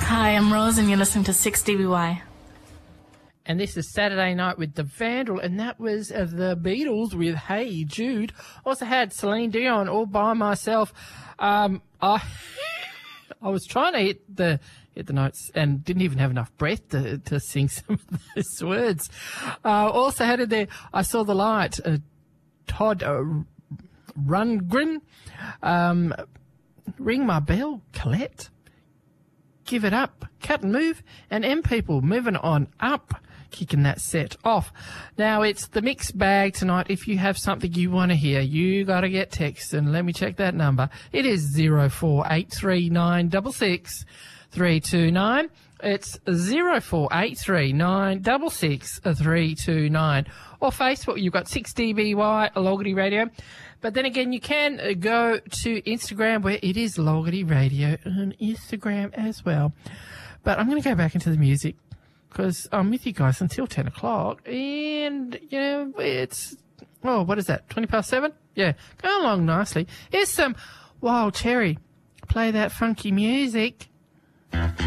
Hi, I'm Rose, and you're listening to 6DBY. And this is Saturday Night with the Vandal, and that was the Beatles with Hey Jude. Also had Celine Dion, All By Myself. I was trying to hit the notes and didn't even have enough breath to sing some of those words. Also had it there, I Saw the Light, Todd Rundgren, Ring My Bell, Colette, Give It Up, Cut and Move, and M People moving on up, kicking that set off. Now, it's the mixed bag tonight. If you have something you want to hear, you got to get text, and let me check that number. It is 0483966329. It's 0483966329. Or Facebook, you've got 6DBY, Logarty Radio. But then again, you can go to Instagram, where it is Logarty Radio on Instagram as well. But I'm going to go back into the music because I'm with you guys until 10 o'clock. And, you know, it's, oh, what is that, 20 past 7? Yeah, go along nicely. Here's some Wild Cherry. Play that funky music.